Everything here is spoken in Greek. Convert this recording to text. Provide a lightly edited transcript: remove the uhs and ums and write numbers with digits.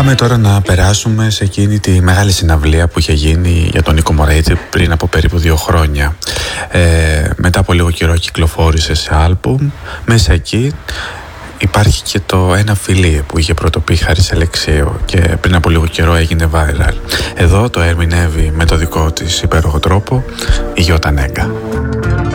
Πάμε τώρα να περάσουμε σε εκείνη τη μεγάλη συναυλία που είχε γίνει για τον Νίκο Μωρέιτσι πριν από περίπου 2 χρόνια. Μετά από λίγο καιρό κυκλοφόρησε σε άλμπουμ. Μέσα εκεί υπάρχει και το «Ένα φιλί» που είχε πρωτοπεί Χάρης Αλεξίου και πριν από λίγο καιρό έγινε viral. Εδώ το ερμηνεύει με το δικό της υπέροχο τρόπο η Γιώτα Νέγκα.